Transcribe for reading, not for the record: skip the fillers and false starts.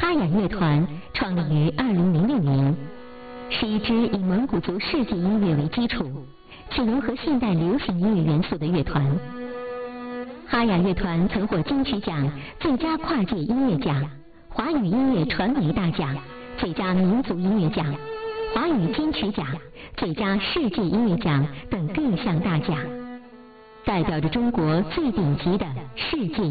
哈雅乐团创立于2006年，是一支以蒙古族世界音乐为基础，既融合现代流行音乐元素的乐团。哈雅乐团曾获金曲奖最佳跨界音乐奖、华语音乐传媒大奖、最佳民族音乐奖、华语金曲奖、最佳世界音乐奖等各项大奖，代表着中国最顶级的世界